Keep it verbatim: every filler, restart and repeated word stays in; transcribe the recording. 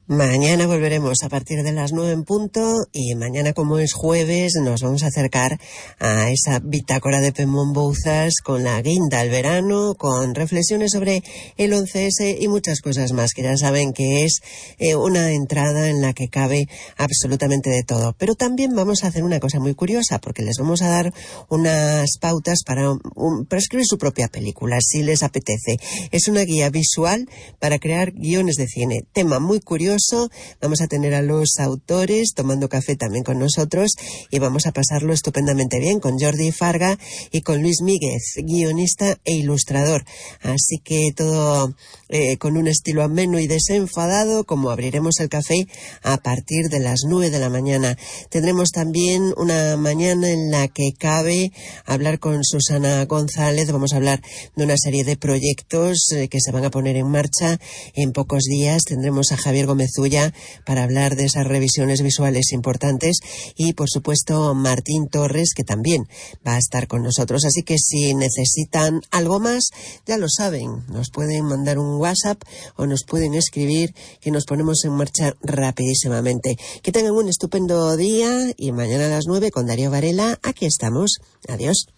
Mañana volveremos a partir de las nueve en punto y mañana, como es jueves, nos vamos a acercar a esa bitácora de Pemón Bouzas con la guinda al verano, con reflexiones sobre el once ese y muchas cosas más, que ya saben que es eh, una entrada en la que cabe absolutamente de todo. Pero también vamos a hacer una cosa muy curiosa, porque les vamos a dar unas pautas para, un, para escribir su propia película, si les apetece. Es una guía visual para crear guiones de cine. Tema muy curioso. Vamos a tener a los autores tomando café también con nosotros y vamos a pasarlo estupendamente bien con Jordi Farga y con Luis Míguez, guionista e ilustrador. Así que todo eh, con un estilo ameno y desenfadado, como abriremos el café a partir de las nueve de la mañana. Tendremos también una mañana en la que cabe hablar con Susana González. Vamos a hablar de una serie de proyectos eh, que se van a poner en marcha en pocos días. Tendremos a Javier Gómez Zulla para hablar de esas revisiones visuales importantes y, por supuesto, Martín Torres, que también va a estar con nosotros. Así que si necesitan algo más, ya lo saben, nos pueden mandar un WhatsApp o nos pueden escribir, que nos ponemos en marcha rapidísimamente. Que tengan un estupendo día y mañana a las nueve con Darío Varela, aquí estamos. Adiós.